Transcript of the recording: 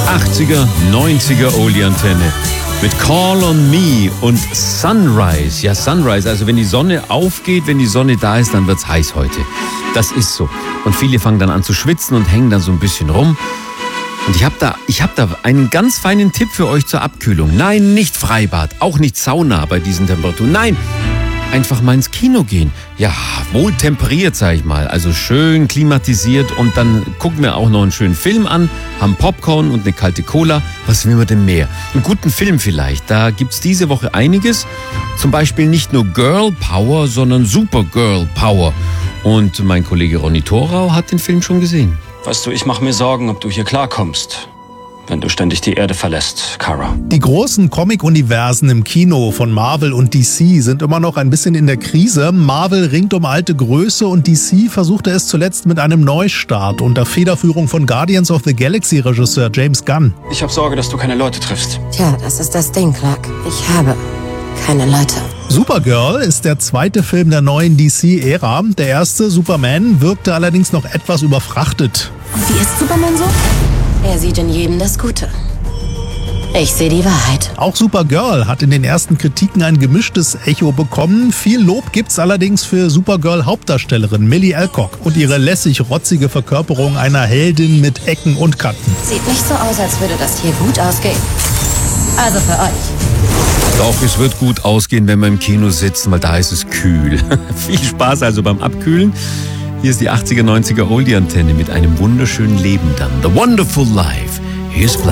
80er, 90er Oldie-Antenne mit Call on Me und Sunrise. Ja, Sunrise, also wenn die Sonne aufgeht, wenn die Sonne da ist, dann wird's heiß heute. Das ist so. Und viele fangen dann an zu schwitzen und hängen dann so ein bisschen rum. Und ich hab da einen ganz feinen Tipp für euch zur Abkühlung. Nein, nicht Freibad, auch nicht Sauna bei diesen Temperaturen. Nein, einfach mal ins Kino gehen. Ja, wohl temperiert, sag ich mal. Also schön klimatisiert und dann gucken wir auch noch einen schönen Film an, haben Popcorn und eine kalte Cola. Was will man denn mehr? Einen guten Film vielleicht. Da gibt's diese Woche einiges. Zum Beispiel nicht nur Girl Power, sondern Super Girl Power. Und mein Kollege Ronny Thorau hat den Film schon gesehen. Weißt du, ich mache mir Sorgen, ob du hier klarkommst, wenn du ständig die Erde verlässt, Kara. Die großen Comic-Universen im Kino von Marvel und DC sind immer noch ein bisschen in der Krise. Marvel ringt um alte Größe und DC versuchte es zuletzt mit einem Neustart unter Federführung von Guardians of the Galaxy-Regisseur James Gunn. Ich habe Sorge, dass du keine Leute triffst. Tja, das ist das Ding, Clark. Ich habe keine Leute. Supergirl ist der zweite Film der neuen DC-Ära. Der erste, Superman, wirkte allerdings noch etwas überfrachtet. Wie ist Superman so? Er sieht in jedem das Gute. Ich sehe die Wahrheit. Auch Supergirl hat in den ersten Kritiken ein gemischtes Echo bekommen. Viel Lob gibt's allerdings für Supergirl-Hauptdarstellerin Millie Alcock und ihre lässig-rotzige Verkörperung einer Heldin mit Ecken und Kanten. Sieht nicht so aus, als würde das hier gut ausgehen. Also für euch. Doch, es wird gut ausgehen, wenn wir im Kino sitzen, weil da ist es kühl. Viel Spaß also beim Abkühlen. Hier ist die 80er, 90er Oldie-Antenne mit einem wunderschönen Leben dann. The Wonderful Life. Here's Black.